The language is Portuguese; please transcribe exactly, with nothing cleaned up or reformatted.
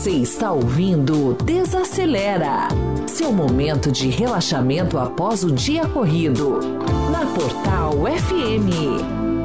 Você está ouvindo Desacelera, seu momento de relaxamento após o dia corrido. Na Portal F M.